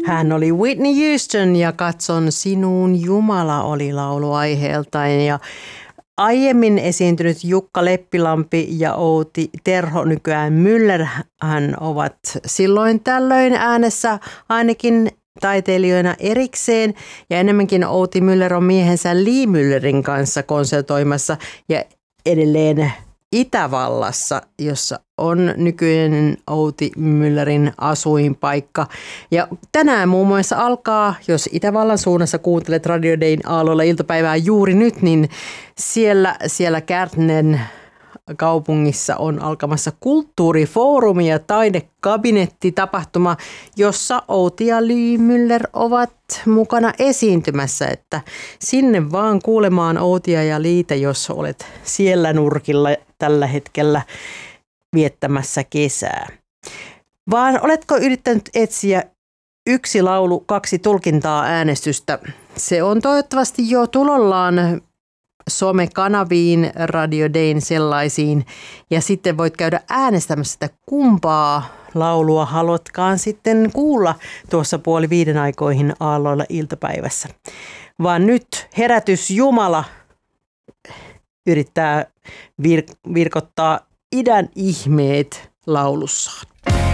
Hän oli Whitney Houston ja Katson sinuun Jumala oli laulu aiheeltaan. Ja aiemmin esiintynyt Jukka Leppilampi ja Outi Terho, nykyään Müller, hän ovat silloin tällöin äänessä ainakin taiteilijoina erikseen. Ja enemmänkin Outi Müller on miehensä Lee Müllerin kanssa konsertoimassa ja edelleen Itävallassa, jossa on nykyinen Outi Müllerin asuinpaikka. Ja tänään muun muassa alkaa, jos Itävallan suunnassa kuuntelet Radio Dayn aalloilla iltapäivää juuri nyt, niin siellä Kärtnen kaupungissa on alkamassa kulttuurifoorumi ja taidekabinettitapahtuma, jossa Outi ja Lee Müller ovat mukana esiintymässä, että sinne vaan kuulemaan Outia ja Leetä, jos olet siellä nurkilla tällä hetkellä viettämässä kesää. Vaan oletko yrittänyt etsiä yksi laulu, kaksi tulkintaa äänestystä? Se on toivottavasti jo tulollaan somekanaviin, Radio Dayn sellaisiin, ja sitten voit käydä äänestämässä, että kumpaa laulua haluatkaan sitten kuulla tuossa 4:30 aikoihin aalloilla iltapäivässä. Vaan nyt herätys Jumala yrittää virkottaa idän ihmeet laulussaan.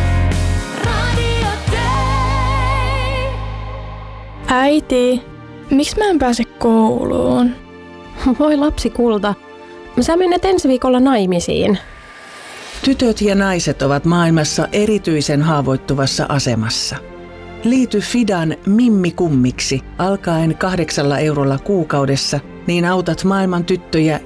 Äiti, miksi mä en pääse kouluun? Voi lapsi kulta, sä menet ensi viikolla naimisiin. Tytöt ja naiset ovat maailmassa erityisen haavoittuvassa asemassa. Liity Fidan Mimmi Kummiksi alkaen 8 eurolla kuukaudessa, niin autat maailman tyttöjä